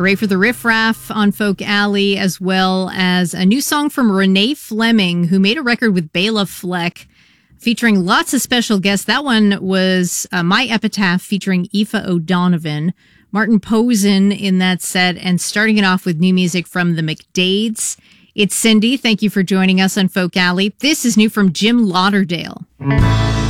Hooray for the Riff Raff on Folk Alley, as well as a new song from Renee Fleming, who made a record with Bela Fleck, featuring lots of special guests. That one was My Epitaph, featuring Aoife O'Donovan, Martin Posen in that set, and starting it off with new music from the McDades. It's Cindy. Thank you for joining us on Folk Alley. This is new from Jim Lauderdale.